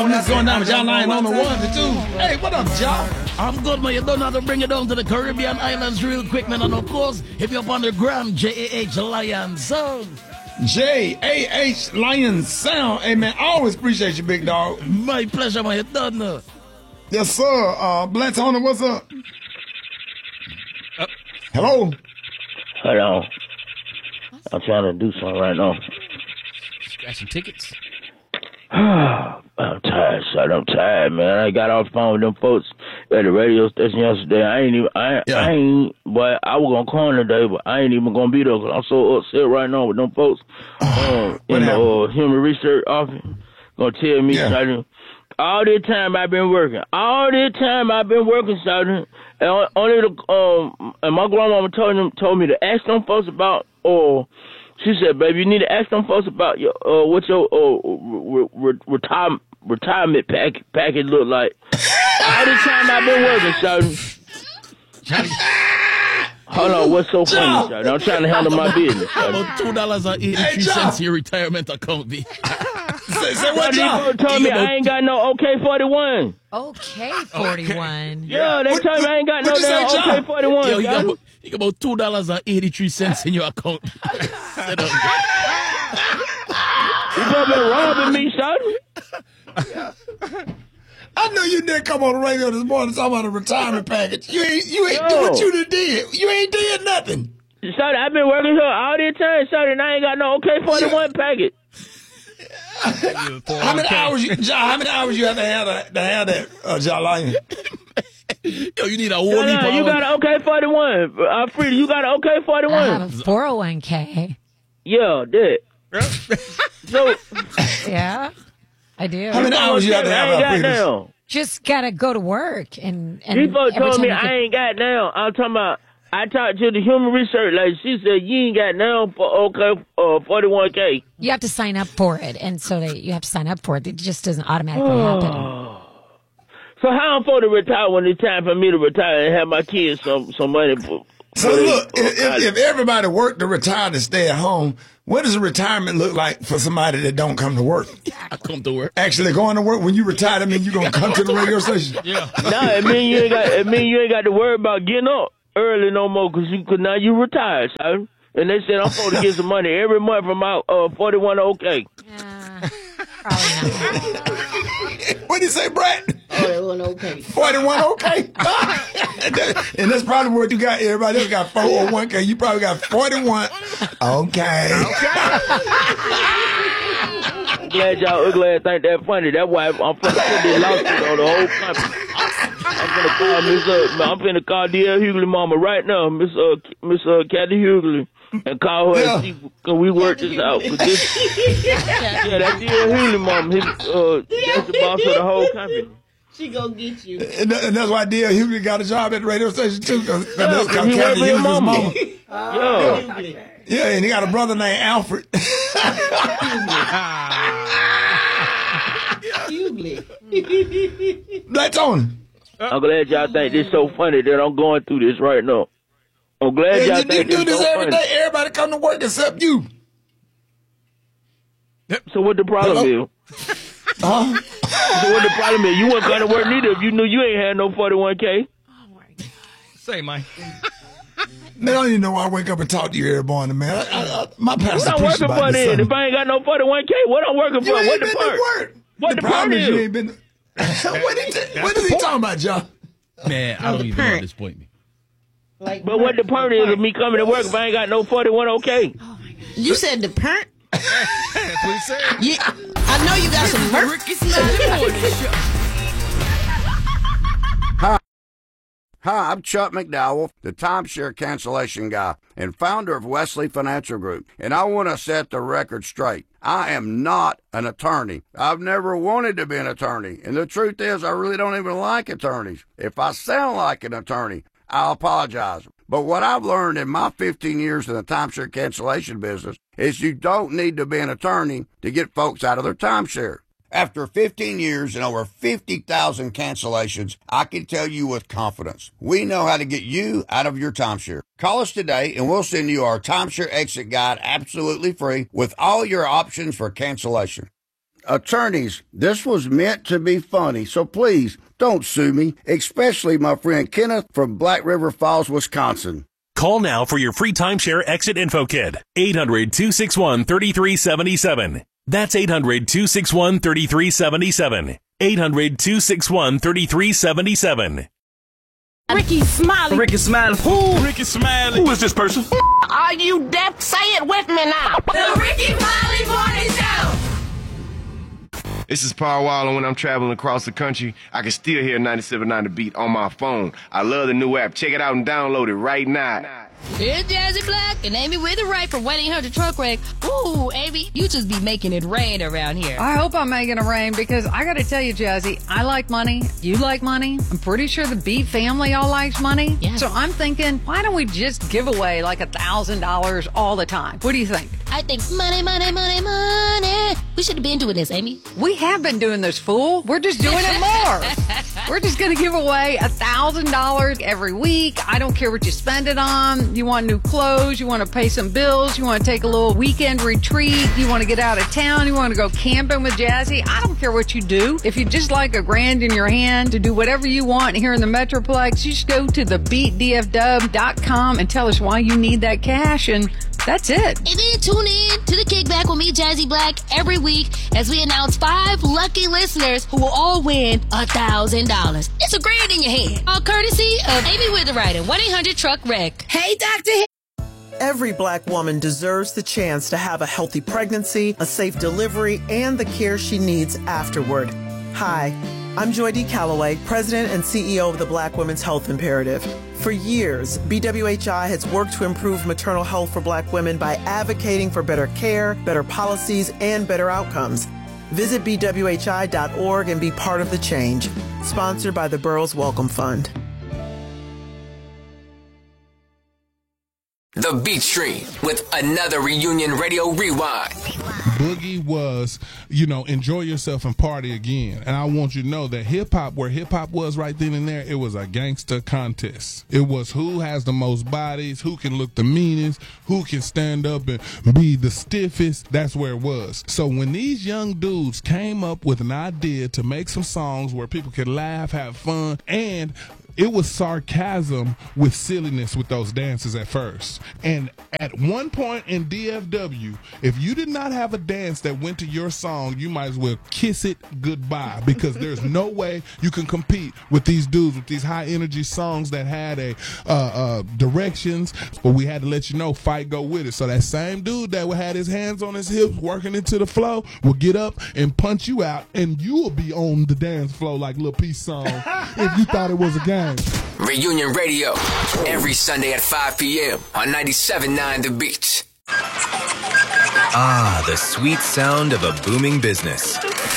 What's going down with y'all lying on the 1 to 2? Hey, what up, y'all? I'm good, man. You don't have to bring it down to the Caribbean islands real quick, man. And of course, if you're up on the gram, J-A-H Lion Sound. J-A-H Lion Sound. Hey, man, I always appreciate you, big dog. My pleasure, man. You done now. Yes, sir. Black Tony, what's up? Hello? Hello. I'm trying to do something right now. Got some tickets? I'm tired, son. I'm tired, man. I got off the phone with them folks at the radio station yesterday. I ain't, but I was gonna call today, but I ain't even gonna be there because I'm so upset right now with them folks in the human research office. Gonna tell me, son, all this time I've been working, son, and only and my grandmama told me to ask them folks about, she said, baby, you need to ask them folks about your what your retirement package look like. All the time I've been working, son. Hold on, what's so funny, son? I'm trying to handle my business, son. $2.83 your retirement account, B. Say what, y'all? Told me I ain't got no OK41. OK41. Yeah, they told me I ain't got no damn OK41. Yo, you got about $2.83 in your account. You better been robbing me, son. I knew you didn't come on the radio this morning talking about a retirement package. You ain't do what you did. You ain't did nothing. Son, I've been working here all this time, son, and I ain't got no OK41 package. How many hours you have to have that, John Lion? Yo, you need a warning. You got an OK41. Frida, you got an OK41. I have a 401k. Yeah, that. So, yeah, I do. How many hours you have to have now? Just gotta go to work and people told me I ain't got now. I'm talking about. I talked to the human research lady. She said you ain't got now for 41K. You have to sign up for it, and so you have to sign up for it. It just doesn't automatically happen. So how I'm supposed to retire when it's time for me to retire and have my kids some money for? So look, if everybody worked to retire to stay at home, what does a retirement look like for somebody that don't come to work? I come to work. Actually going to work when you retire, I mean you gonna come to the radio station? Yeah. No, it mean you ain't got to worry about getting up early no more because now you retired, son. And they said I'm supposed to get some money every month from my 41 OK. Probably not. What did you say, Brett? 41 OK. 41 OK. And that's probably what you got. Everybody else got 401K. You probably got 41 OK. I'm glad y'all ugly ass think that funny. That's why I'm finna put this lawsuit on the whole company. I'm finna call D.L. Hughley mama right now, Miss Kathy Hughley, and call her and see can we work this out. That D.L. Hughley mama, that's the boss of the whole company. She gonna get you. And that's why D.L. Hughley got a job at the radio station too, because he Kathy worked for his Hughley's mama. Yeah, and he got a brother named Alfred. Hughley. Black Tony. I'm glad y'all think this so funny that I'm going through this right now. I'm glad y'all think you do this so every funny. day. Everybody come to work except you. So what the problem is? Huh? So what the problem is? You wouldn't come to work neither if you knew you ain't had no 41K. Oh my God. Say, Mike. Man, I don't even know why I wake up and talk to you every morning, man. My pastor What I'm preached working about for this then? Sunday. If I ain't got no 41K, what I'm working You for? ain't What been the to part? work. What the the part problem is is? you ain't been. What is he talking about, John? Man, I don't even know at this point. But what the point is of me coming to work if I ain't got no 41 OK? Oh my God. You said the perk? That's what he said. Yeah, I know you got some perk. Hi, I'm Chuck McDowell, the timeshare cancellation guy and founder of Wesley Financial Group, and I want to set the record straight. I am not an attorney. I've never wanted to be an attorney, and the truth is I really don't even like attorneys. If I sound like an attorney, I'll apologize. But what I've learned in my 15 years in the timeshare cancellation business is you don't need to be an attorney to get folks out of their timeshare. After 15 years and over 50,000 cancellations, I can tell you with confidence, we know how to get you out of your timeshare. Call us today and we'll send you our timeshare exit guide absolutely free with all your options for cancellation. Attorneys, this was meant to be funny, so please don't sue me, especially my friend Kenneth from Black River Falls, Wisconsin. Call now for your free timeshare exit info kit. 800-261-3377. That's 800-261-3377. 800-261-3377. Ricky Smiley. Ricky Smiley. Who? Ricky Smiley. Who is this person? Are you deaf? Say it with me now. The Ricky Smiley Morning Show. This is Paul Wall, and when I'm traveling across the country, I can still hear 97.9 The Beat on my phone. I love the new app. Check it out and download it right now. It's Jazzy Black and Amy with the right for 1-800-TRUCK-WRECK. Ooh, Amy, you just be making it rain around here. I hope I'm making it rain because I got to tell you, Jazzy, I like money. You like money. I'm pretty sure the Beat family all likes money. Yeah. So I'm thinking, why don't we just give away like $1,000 all the time? What do you think? I think money, money, money, money. We should have been doing this, Amy. We have been doing this, fool. We're just doing it more. We're just going to give away $1,000 every week. I don't care what you spend it on. You want new clothes. You want to pay some bills. You want to take a little weekend retreat. You want to get out of town. You want to go camping with Jazzy. I don't care what you do. If you just like $1,000 in your hand to do whatever you want here in the Metroplex, you just go to thebeatdfw.com and tell us why you need that cash, and that's it. And then tune in to the Kickback with me, Jazzy Black, every week as we announce 5 lucky listeners who will all win $1,000. It's $1,000 in your hand. All courtesy of Amy with the Right and 1-800-TRUCK-WRECK. Hey, Dr. Every Black woman deserves the chance to have a healthy pregnancy, a safe delivery, and the care she needs afterward. Hi, I'm Joy D. Calloway, President and CEO of the Black Women's Health Imperative. For years, BWHI has worked to improve maternal health for Black women by advocating for better care, better policies, and better outcomes. Visit BWHI.org and be part of the change. Sponsored by the Burroughs Welcome Fund. The Beat Stream with another Reunion Radio Rewind. Boogie was, enjoy yourself and party again. And I want you to know that hip-hop, where hip-hop was right then and there, it was a gangster contest. It was who has the most bodies, who can look the meanest, who can stand up and be the stiffest. That's where it was. So when these young dudes came up with an idea to make some songs where people could laugh, have fun, and it was sarcasm with silliness with those dances at first. And at one point in DFW, if you did not have a dance that went to your song, you might as well kiss it goodbye, because there's no way you can compete with these dudes with these high energy songs that had a directions. But we had to let you know, fight, go with it. So that same dude that had his hands on his hips working into the flow will get up and punch you out, and you will be on the dance floor like Lil Peace song if you thought it was a game. Reunion Radio, every Sunday at 5 p.m. on 97.9 The Beat. Ah, the sweet sound of a booming business.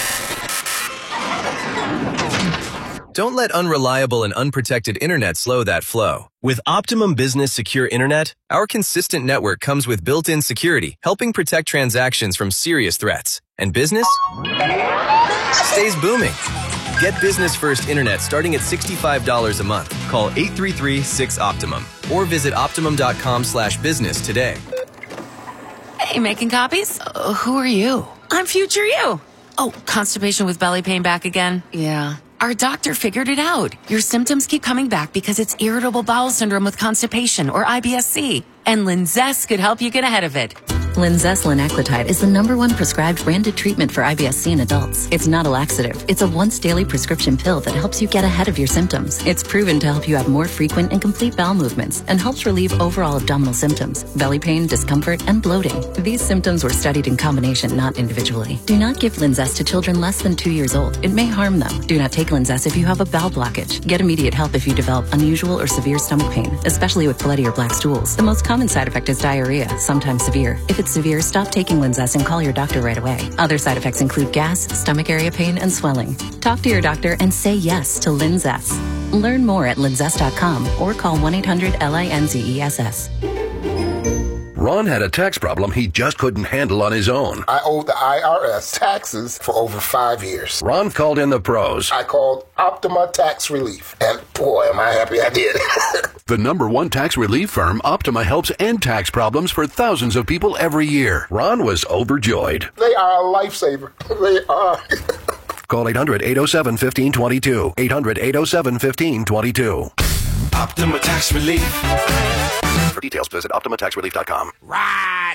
Don't let unreliable and unprotected internet slow that flow. With Optimum Business Secure Internet, our consistent network comes with built-in security, helping protect transactions from serious threats. And business stays booming. Get business first internet starting at $65 a month. Call 833-6-OPTIMUM or visit optimum.com/business today. Hey, making copies? Who are you? I'm future you. Oh, constipation with belly pain back again? Yeah. Our doctor figured it out. Your symptoms keep coming back because it's irritable bowel syndrome with constipation, or IBS-C. And Linzess could help you get ahead of it. Linzess linaclotide is the #1 prescribed branded treatment for IBS-C in adults. It's not a laxative. It's a once-daily prescription pill that helps you get ahead of your symptoms. It's proven to help you have more frequent and complete bowel movements and helps relieve overall abdominal symptoms, belly pain, discomfort, and bloating. These symptoms were studied in combination, not individually. Do not give Linzess to children less than 2 years old. It may harm them. Do not take Linzess if you have a bowel blockage. Get immediate help if you develop unusual or severe stomach pain, especially with bloody or black stools. The most common side effect is diarrhea, sometimes severe. If it's severe, stop taking Linzess and call your doctor right away. Other side effects include gas, stomach area pain, and swelling. Talk to your doctor and say yes to Linzess. Learn more at linzess.com or call 1-800-LINZESS. Ron had a tax problem he just couldn't handle on his own. I owed the IRS taxes for over 5 years. Ron called in the pros. I called Optima Tax Relief, and boy, am I happy I did. The #1 tax relief firm, Optima, helps end tax problems for thousands of people every year. Ron was overjoyed. They are a lifesaver. They are. Call 800-807-1522. 800-807-1522. Optima Tax Relief. For details, visit OptimaTaxRelief.com. Right.